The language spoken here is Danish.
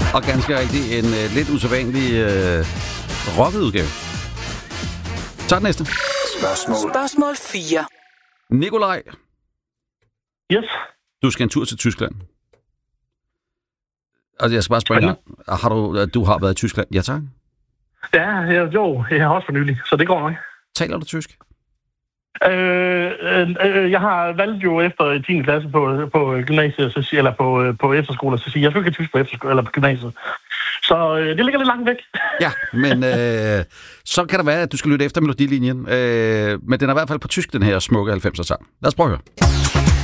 Og ganske rigtigt en lidt usædvanlig rocket udgave. Så den næste. Spørgsmål 4. Nikolaj. Yes. Du skal en tur til Tyskland. Altså, jeg skal bare spørge dig. Du har været i Tyskland? Ja, tak. Ja, jeg har også for nylig, så det går nok. Taler du tysk? Jeg har valgt jo efter 10. klasse på gymnasiet, eller på efterskole, så siger jeg skal ikke tysk på efterskole eller på gymnasiet. Så det ligger lidt langt væk. Ja, men så kan det være, at du skal lytte efter melodilinjen. Men den er i hvert fald på tysk, den her smukke 90'er sang. Lad os prøve at høre.